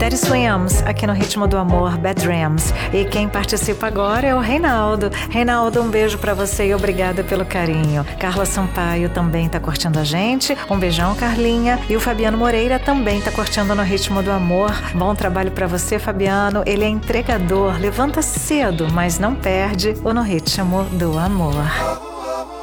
Teddy Swims, aqui no Ritmo do Amor, Bad Dreams. E quem participa agora é o Reinaldo. Reinaldo, um beijo pra você e obrigada pelo carinho. Carla Sampaio também tá curtindo a gente. Um beijão, Carlinha. E o Fabiano Moreira também tá curtindo no Ritmo do Amor. Bom trabalho pra você, Fabiano. Ele é entregador, levanta cedo, mas não perde o No Ritmo do Amor.